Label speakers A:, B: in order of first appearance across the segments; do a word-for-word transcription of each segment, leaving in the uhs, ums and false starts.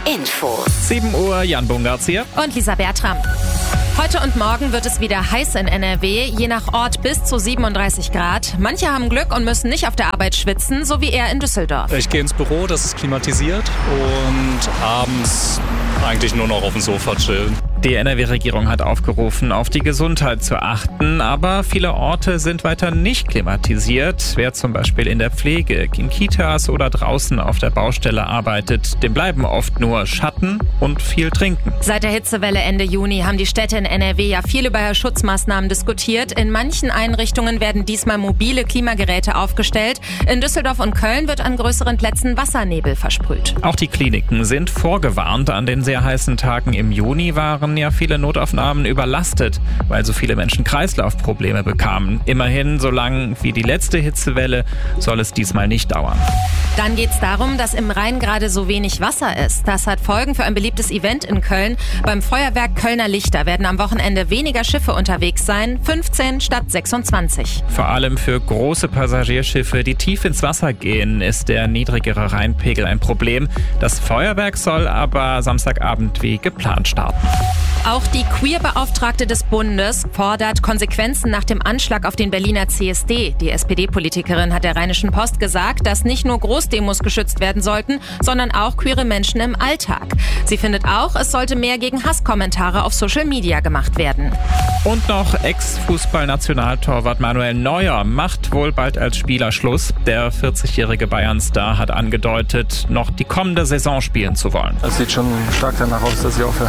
A: Infos.
B: sieben Uhr, Jan Bungartz hier.
C: Und Lisa Bertram. Heute und morgen wird es wieder heiß in N R W, je nach Ort bis zu siebenunddreißig Grad. Manche haben Glück und müssen nicht auf der Arbeit schwitzen, so wie er in Düsseldorf.
D: Ich gehe ins Büro, das ist klimatisiert, und abends eigentlich nur noch auf dem Sofa chillen.
B: Die N R W-Regierung hat aufgerufen, auf die Gesundheit zu achten, aber viele Orte sind weiter nicht klimatisiert. Wer zum Beispiel in der Pflege, in Kitas oder draußen auf der Baustelle arbeitet, dem bleiben oft nur Schatten und viel Trinken.
C: Seit der Hitzewelle Ende Juni haben die Städte in N R W ja viel über Schutzmaßnahmen diskutiert. In manchen Einrichtungen werden diesmal mobile Klimageräte aufgestellt. In Düsseldorf und Köln wird an größeren Plätzen Wassernebel versprüht.
B: Auch die Kliniken sind vorgewarnt. An den sehr heißen Tagen im Juni waren ja viele Notaufnahmen überlastet, weil so viele Menschen Kreislaufprobleme bekamen. Immerhin, so lang wie die letzte Hitzewelle, soll es diesmal nicht dauern.
C: Dann geht es darum, dass im Rhein gerade so wenig Wasser ist. Das hat Folgen für ein beliebtes Event in Köln. Beim Feuerwerk Kölner Lichter werden am Wochenende weniger Schiffe unterwegs sein, fünfzehn statt sechsundzwanzig.
B: Vor allem für große Passagierschiffe, die tief ins Wasser gehen, ist der niedrigere Rheinpegel ein Problem. Das Feuerwerk soll aber Samstagabend wie geplant starten.
C: Auch die Queer-Beauftragte des Bundes fordert Konsequenzen nach dem Anschlag auf den Berliner C S D. Die S P D-Politikerin hat der Rheinischen Post gesagt, dass nicht nur Großdemos geschützt werden sollten, sondern auch queere Menschen im Alltag. Sie findet auch, es sollte mehr gegen Hasskommentare auf Social Media gemacht werden.
B: Und noch Ex-Fußball-Nationaltorwart Manuel Neuer macht wohl bald als Spieler Schluss. Der vierzigjährige Bayern-Star hat angedeutet, noch die kommende Saison spielen zu wollen.
E: Es sieht schon stark danach aus, dass ich aufhöre.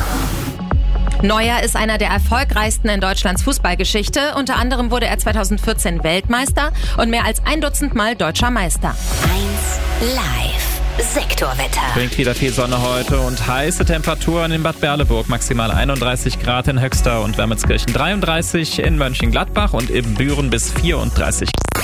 C: Neuer ist einer der erfolgreichsten in Deutschlands Fußballgeschichte. Unter anderem wurde er zweitausendvierzehn Weltmeister und mehr als ein Dutzend Mal deutscher Meister.
A: eins Live Sektorwetter.
B: Bringt wieder viel Sonne heute und heiße Temperaturen in Bad Berleburg. Maximal einunddreißig Grad in Höxter und Wermelskirchen dreiunddreißig, in Mönchengladbach und Ibbenbüren bis vierunddreißig.